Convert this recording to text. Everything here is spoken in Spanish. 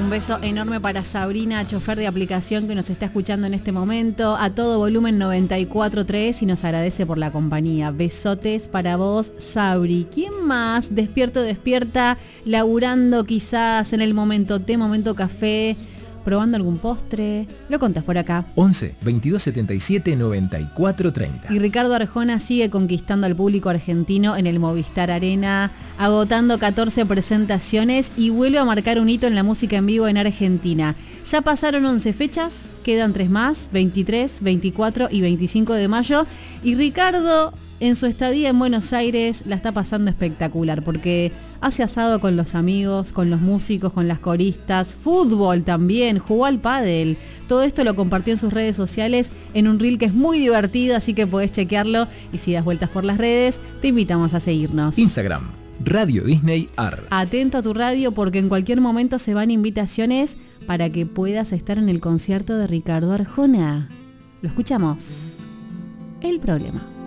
Un beso enorme para Sabrina, chofer de aplicación que nos está escuchando en este momento, a todo volumen 94.3 y nos agradece por la compañía. Besotes para vos, Sabri. ¿Quién más? Despierta, laburando quizás en el momento té, momento café, probando algún postre. Lo contás por acá. 11 22 77 94 30. Y Ricardo Arjona sigue conquistando al público argentino en el Movistar Arena, agotando 14 presentaciones y vuelve a marcar un hito en la música en vivo en Argentina. Ya pasaron 11 fechas, quedan 3 más, 23, 24 y 25 de mayo. Y Ricardo, en su estadía en Buenos Aires, la está pasando espectacular porque hace asado con los amigos, con los músicos, con las coristas, fútbol también, jugó al pádel. Todo esto lo compartió en sus redes sociales en un reel que es muy divertido, así que podés chequearlo y si das vueltas por las redes, te invitamos a seguirnos. Instagram, Radio Disney AR. Atento a tu radio porque en cualquier momento se van invitaciones para que puedas estar en el concierto de Ricardo Arjona. Lo escuchamos. El problema.